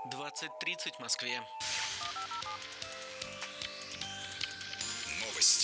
20:30 в Москве. Новости.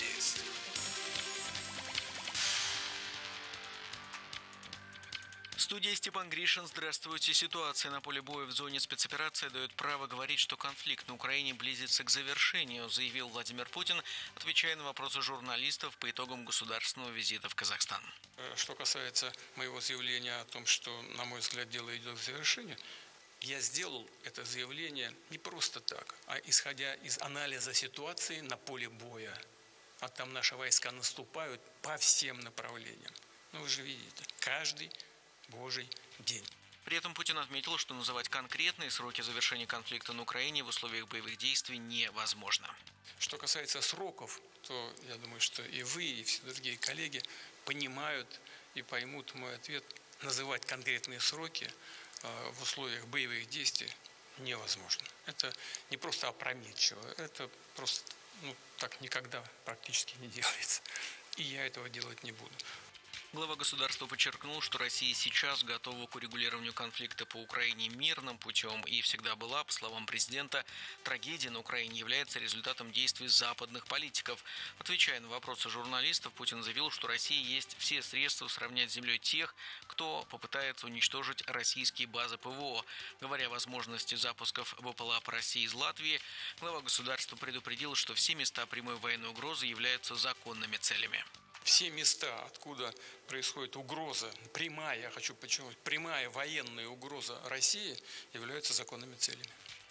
В студии Степан Гришин. Здравствуйте. Ситуация на поле боя в зоне спецоперации дает право говорить, что конфликт на Украине близится к завершению, заявил Владимир Путин, отвечая на вопросы журналистов по итогам государственного визита в Казахстан. Что касается моего заявления о том, что, на мой взгляд, дело идет к завершению, я сделал это заявление не просто так, а исходя из анализа ситуации на поле боя. А там наши войска наступают по всем направлениям. Ну, вы же видите, каждый Божий день. При этом Путин отметил, что называть конкретные сроки завершения конфликта на Украине в условиях боевых действий невозможно. Что касается сроков, то я думаю, что и вы, и все другие коллеги понимают и поймут мой ответ. Называть конкретные сроки в условиях боевых действий невозможно. Это не просто опрометчиво, это просто так никогда практически не делается. И я этого делать не буду. Глава государства подчеркнул, что Россия сейчас готова к урегулированию конфликта по Украине мирным путем и всегда была, по словам президента, трагедия на Украине является результатом действий западных политиков. Отвечая на вопросы журналистов, Путин заявил, что России есть все средства сравнять с землей тех, кто попытается уничтожить российские базы ПВО. Говоря о возможности запусков БПЛА по России из Латвии, глава государства предупредил, что все места прямой военной угрозы являются законными целями. Все места, откуда происходит угроза, прямая, я хочу подчеркнуть, прямая военная угроза России, являются законными целями.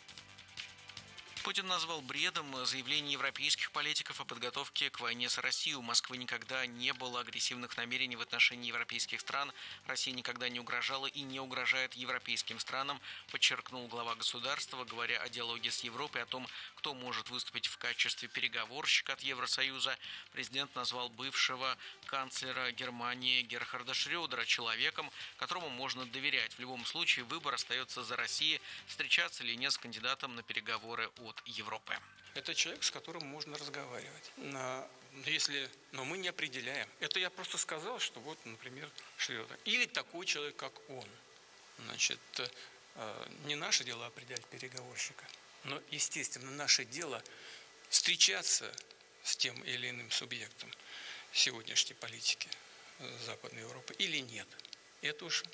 Путин назвал бредом заявление европейских политиков о подготовке к войне с Россией. У Москвы никогда не было агрессивных намерений в отношении европейских стран. Россия никогда не угрожала и не угрожает европейским странам, подчеркнул глава государства, говоря о диалоге с Европой, о том, кто может выступить в качестве переговорщика от Евросоюза. Президент назвал бывшего канцлера Германии Герхарда Шрёдера человеком, которому можно доверять. В любом случае выбор остается за Россией, встречаться или нет с кандидатом на переговоры от Европы. Это человек, с которым можно разговаривать. Но мы не определяем. Это я просто сказал, что вот, например, Шрёдер. Или такой человек, как он. Значит, не наше дело определять переговорщика. Но, естественно, наше дело встречаться с тем или иным субъектом сегодняшней политики Западной Европы или нет. Это уж